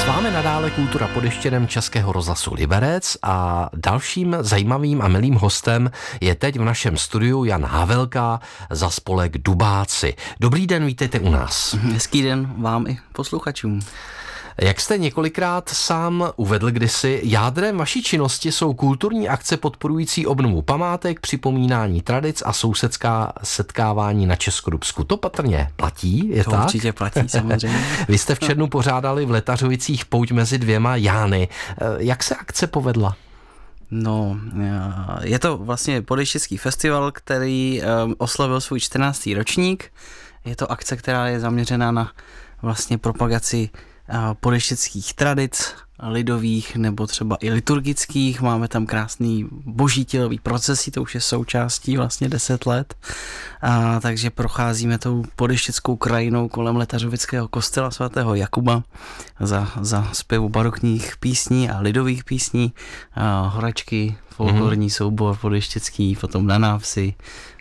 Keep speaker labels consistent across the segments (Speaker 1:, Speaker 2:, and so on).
Speaker 1: S vámi nadále Kultura pod Ještědem Českého rozhlasu Liberec a dalším zajímavým a milým hostem je teď v našem studiu Jan Havelka za spolek Dubáci. Dobrý den, vítejte u nás.
Speaker 2: Hezký den vám i posluchačům.
Speaker 1: Jak jste několikrát sám uvedl kdysi, jádrem vaší činnosti jsou kulturní akce podporující obnovu památek, připomínání tradic a sousedská setkávání na Českodubsku. To patrně platí, je
Speaker 2: to
Speaker 1: tak?
Speaker 2: Určitě platí, samozřejmě.
Speaker 1: Vy jste v červnu pořádali v Letařovicích pouť mezi dvěma Jány. Jak se akce povedla?
Speaker 2: No, je to vlastně podještědský festival, který oslavil svůj 14. ročník. Je to akce, která je zaměřená na vlastně propagaci podještědských tradic, lidových nebo třeba i liturgických. Máme tam krásný boží tělový procesy, to už je součástí vlastně 10 let. Takže procházíme tou podještědskou krajinou kolem Letařovického kostela svatého Jakuba za zpěvu barokních písní a lidových písní, horačky, folklorní soubor podještědský, potom na návsi.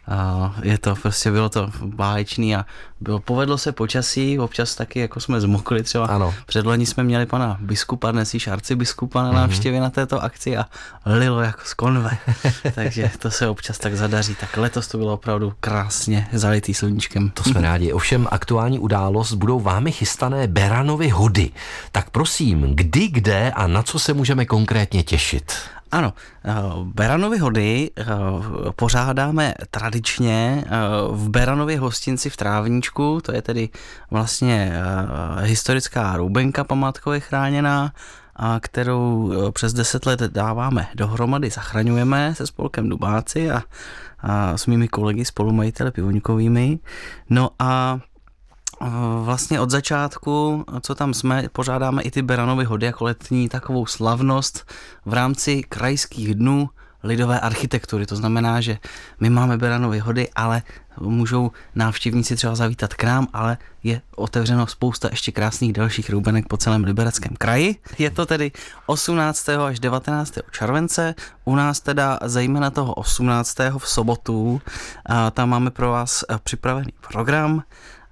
Speaker 2: Bylo to báječný a povedlo se počasí, občas taky jako jsme zmokli třeba.
Speaker 1: Ano.
Speaker 2: Předloni jsme měli pana biskupa, dnes již arcibiskupa na návštěvě na této akci a lilo jako z konve, takže to se občas tak zadaří. Tak letos to bylo opravdu krásně zalitý sluníčkem.
Speaker 1: To jsme rádi. Ovšem aktuální událost budou vámi chystané Beranovy hody. Tak prosím, kdy, kde a na co se můžeme konkrétně těšit?
Speaker 2: Ano, Beranovy hody pořádáme tradičně v Beranově hostinci v Trávníčku, to je tedy vlastně historická roubenka památkově chráněná, kterou přes 10 let dáváme dohromady, zachraňujeme se spolkem Dubáci a s mými kolegy spolumajiteli Pivoňkovými. No a vlastně od začátku, co tam jsme, pořádáme i ty Beranovy hody jako letní takovou slavnost v rámci krajských dnů lidové architektury. To znamená, že my máme Beranovy hody, ale můžou návštěvníci třeba zavítat k nám, ale je otevřeno spousta ještě krásných dalších roubenek po celém Libereckém kraji. Je to tedy 18. až 19. července. U nás teda zejména toho 18. v sobotu. Tam máme pro vás připravený program.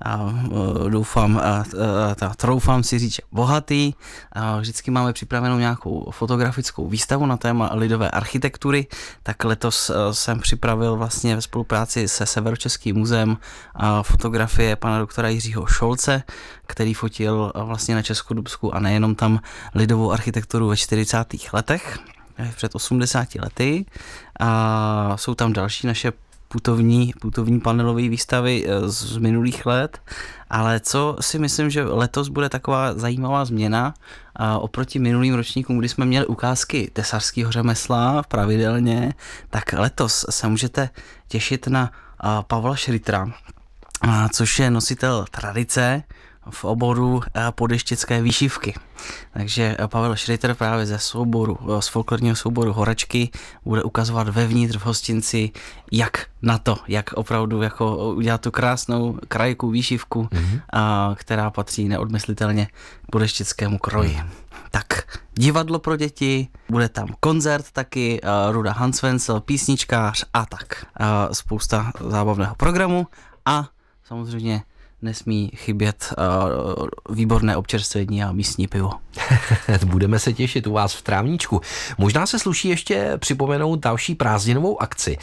Speaker 2: Troufám si říct, bohatý. Vždycky máme připravenou nějakou fotografickou výstavu na téma lidové architektury, tak letos jsem připravil vlastně ve spolupráci se Severočeským muzeem fotografie pana doktora Jiřího Šolce, který fotil vlastně na Českodubsku a nejenom tam lidovou architekturu ve 40. letech, před 80 lety. A jsou tam další naše putovní panelové výstavy z minulých let, ale co si myslím, že letos bude taková zajímavá změna oproti minulým ročníkům, kdy jsme měli ukázky tesařského řemesla pravidelně, tak letos se můžete těšit na Pavla Šritera, což je nositel tradice v oboru podještědské výšivky. Takže Pavel Šriter právě z folklorního souboru Horačky bude ukazovat vevnitř v hostinci, jak na to, jak opravdu jako udělat tu krásnou krajku, výšivku, která patří neodmyslitelně k podještědskému kroji. Tak, divadlo pro děti, bude tam koncert taky, Ruda Hansvencel, písničkář a tak. Spousta zábavného programu a samozřejmě nesmí chybět výborné občerstvení a místní pivo.
Speaker 1: Budeme se těšit u vás v Trávníčku. Možná se sluší ještě připomenout další prázdninovou akci.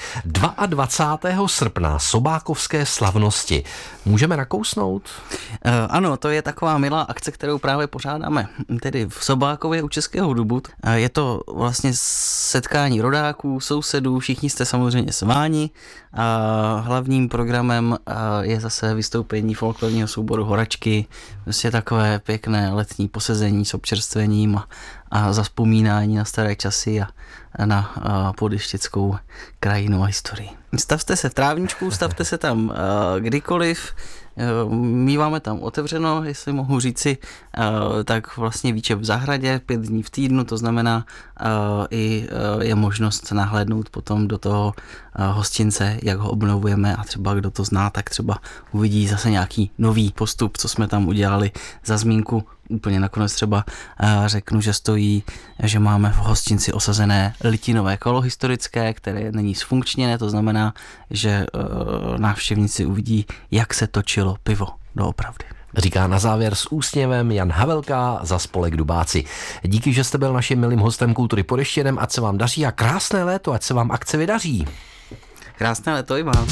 Speaker 1: 22. srpna Sobákovské slavnosti. Můžeme nakousnout?
Speaker 2: Ano, to je taková milá akce, kterou právě pořádáme tedy v Sobákově u Českého Dubu. Je to vlastně setkání rodáků, sousedů, všichni jste samozřejmě zváni. Hlavním programem je zase vystoupení folklorního souboru Horačky, vlastně takové pěkné letní posezení s občerstvením a zazpomínání na staré časy a na podještědskou krajinu a historii. Stavte se v Trávníčku, stavte se tam kdykoliv, míváme tam otevřeno, jestli mohu říci, tak vlastně výčep v zahradě 5 dní v týdnu, to znamená i je možnost nahlédnout potom do toho hostince, jak ho obnovujeme a třeba kdo to zná, tak třeba uvidí zase nějaký nový postup, co jsme tam udělali. Za zmínku úplně nakonec třeba řeknu, že máme v hostinci osazené litinové kolo historické, které není zfunkčněné, to znamená, že návštěvníci uvidí, jak se točilo pivo doopravdy.
Speaker 1: Říká na závěr s úsměvem Jan Havelka za spolek Dubáci. Díky, že jste byl naším milým hostem Kultury pod Ještědem, ať se vám daří a krásné léto, ať se vám akce vydaří.
Speaker 2: Krásné léto i vám.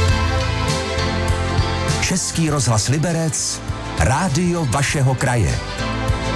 Speaker 3: Český rozhlas Liberec, rádio vašeho kraje.